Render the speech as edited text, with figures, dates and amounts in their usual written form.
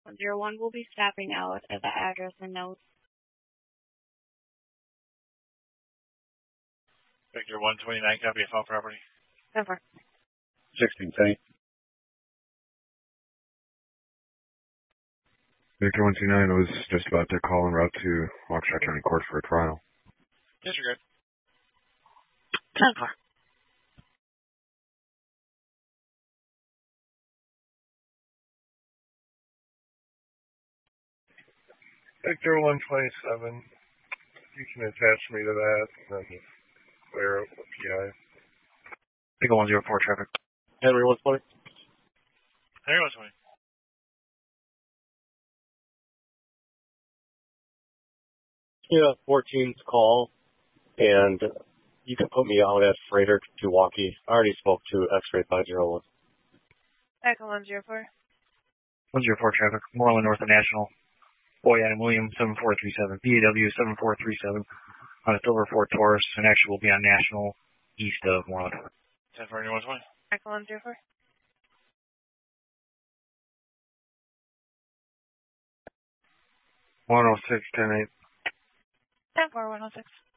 101 will be stopping out at the address and notes. Victor 129, copy of file property. Over. 16, Penny. Victor 129 was just about to call en route to Waukesha County Court for a trial. Disregard. 10-4. Victor 127, you can attach me to that and then clear up the PI. Eagle 104 traffic. Henry 120. Henry 120. Yeah, 14's call, and you can put me out at Freighter to Waukee. I already spoke to X-Ray 501. Echo 104. 104 traffic. Moreland North of National. Boy Adam William 7437. BAW 7437. On a Silver Ford Taurus, and actually will be on National east of Moreland. 10-4, 120. Echo 104. 106, 10-8. 10-4, 106.